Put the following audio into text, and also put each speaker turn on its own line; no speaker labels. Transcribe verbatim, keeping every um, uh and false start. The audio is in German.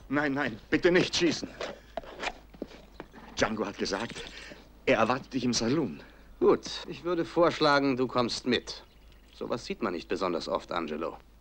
Nein, nein, bitte nicht schießen. Django hat gesagt, er erwartet dich im Saloon.
Gut, ich würde vorschlagen, du kommst mit. Sowas sieht man nicht besonders oft, Angelo.